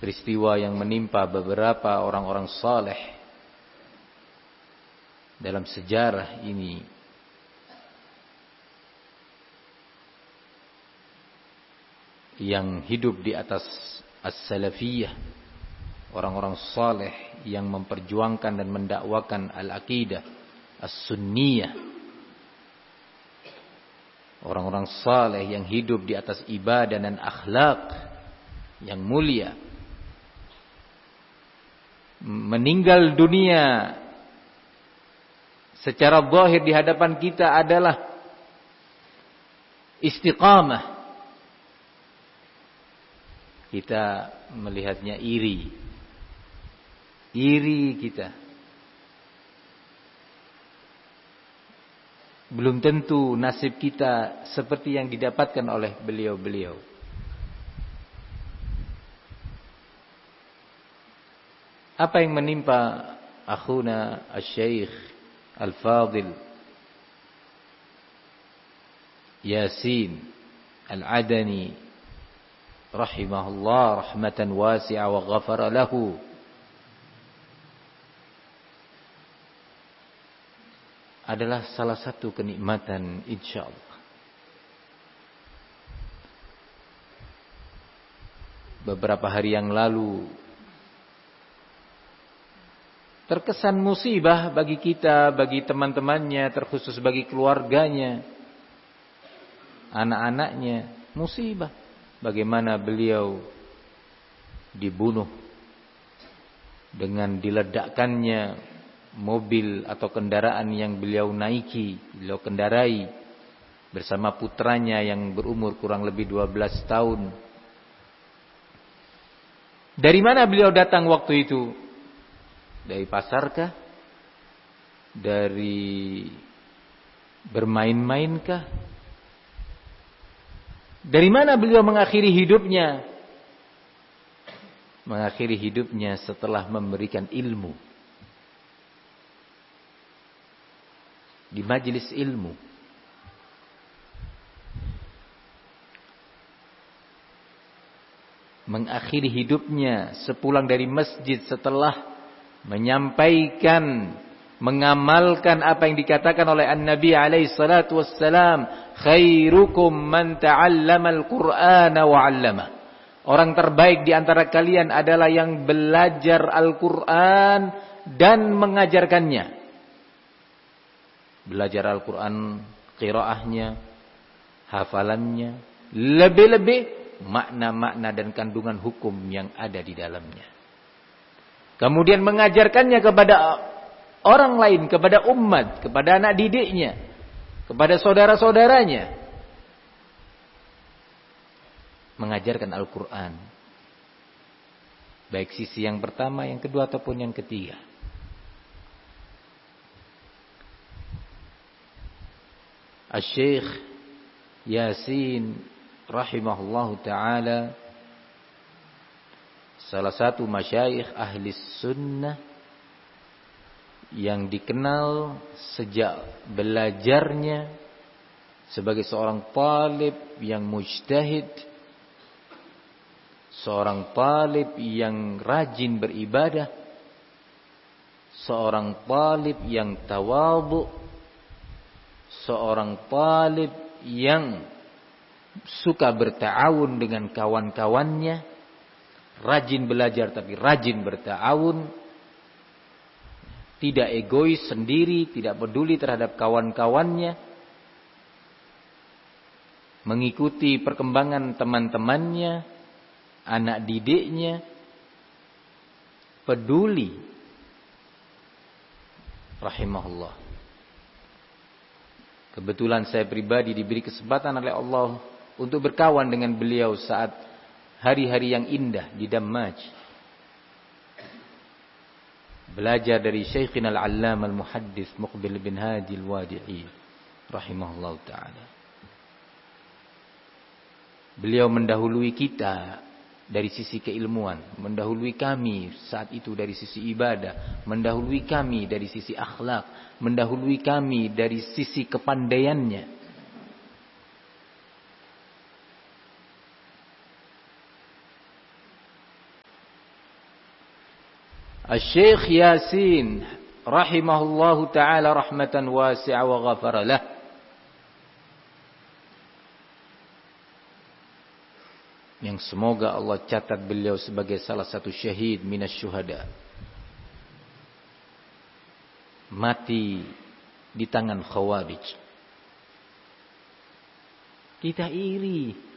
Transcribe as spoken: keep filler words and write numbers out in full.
peristiwa yang menimpa beberapa orang-orang saleh dalam sejarah ini yang hidup di atas as-salafiyah, orang-orang saleh yang memperjuangkan dan mendakwakan al-aqidah as-sunniyah, orang-orang saleh yang hidup di atas ibadah dan akhlak yang mulia, meninggal dunia secara zahir di hadapan kita adalah istiqamah. Kita melihatnya iri. Iri kita. Belum tentu nasib kita seperti yang didapatkan oleh beliau-beliau. Apa yang menimpa akhuna asy-syaikh Al-Fadil Yasin Al-Adani rahimahullah rahmatan wasi'ah wa ghafara lahu, adalah salah satu kenikmatan insyaallah. Beberapa hari yang lalu terkesan musibah bagi kita, bagi teman-temannya, terkhusus bagi keluarganya, anak-anaknya, musibah. Bagaimana beliau dibunuh dengan diledakkannya mobil atau kendaraan yang beliau naiki, beliau kendarai bersama putranya yang berumur kurang lebih dua belas tahun. Dari mana beliau datang waktu itu? Dari pasarkah? Dari bermain-mainkah? Dari mana beliau mengakhiri hidupnya? Mengakhiri hidupnya setelah memberikan ilmu. Di majelis ilmu. Mengakhiri hidupnya sepulang dari masjid setelah menyampaikan, mengamalkan apa yang dikatakan oleh An-Nabi alaihi salatu wassalam, khairukum man ta'allama al-Qur'ana wa 'allama. Orang terbaik di antara kalian adalah yang belajar Al-Qur'an dan mengajarkannya. Belajar Al-Qur'an, qiraahnya, hafalannya, lebih-lebih makna-makna dan kandungan hukum yang ada di dalamnya. Kemudian mengajarkannya kepada orang lain, kepada umat, kepada anak didiknya, kepada saudara-saudaranya. Mengajarkan Al-Quran. Baik sisi yang pertama, yang kedua, ataupun yang ketiga. Asy-Syaikh Yasin rahimahullahu ta'ala, salah satu masyayikh ahli sunnah yang dikenal sejak belajarnya sebagai seorang talib yang mujtahid, seorang talib yang rajin beribadah, seorang talib yang tawadhu, seorang talib yang suka berta'awun dengan kawan-kawannya, rajin belajar tapi rajin berta'awun, tidak egois sendiri, tidak peduli terhadap kawan-kawannya, mengikuti perkembangan teman-temannya, anak didiknya, peduli, rahimahullah. Kebetulan saya pribadi diberi kesempatan oleh Allah untuk berkawan dengan beliau saat hari-hari yang indah di Dammaj. Belajar dari Syekhina al-Allamah al-Muhaddis Muqbil bin Hadi al-Wadi'i rahimahullah ta'ala. Beliau mendahului kita dari sisi keilmuan, mendahului kami saat itu dari sisi ibadah, mendahului kami dari sisi akhlak, mendahului kami dari sisi kepandaiannya. Asy-Syaikh Yasin rahimahullahu taala rahmatan wasi'a wa ghafara lah. Yang semoga Allah catat beliau sebagai salah satu syahid minas syuhada. Mati di tangan Khawarij. Kita iri